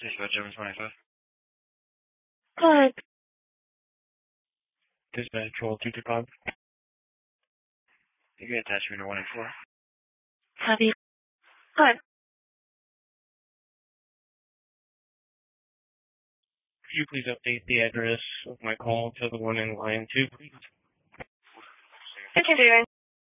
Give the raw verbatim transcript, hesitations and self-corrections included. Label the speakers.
Speaker 1: Dispatch seven twenty-five.
Speaker 2: Go ahead.
Speaker 1: Dispatch roll two two five. You get attachment to one eight four.
Speaker 2: Copy. Go ahead.
Speaker 1: Could you please update the address of my call to the one in line two, please?
Speaker 2: What you doing?